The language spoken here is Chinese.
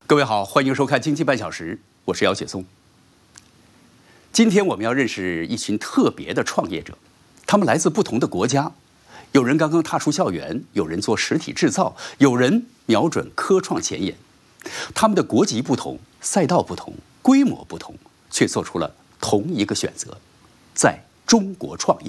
各位好，欢迎收看《经济半小时》，我是姚雪松。今天我们要认识一群特别的创业者，他们来自不同的国家，有人刚刚踏出校园，有人做实体制造，有人瞄准科创前沿。他们的国籍不同，赛道不同，规模不同，却做出了同一个选择，在中国创业。